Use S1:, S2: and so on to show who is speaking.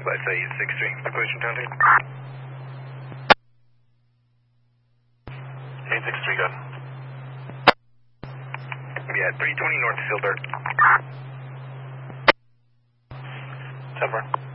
S1: Flight 863, approaching Tony. 863, good. Yeah, 320 north, Filbert. 10-4.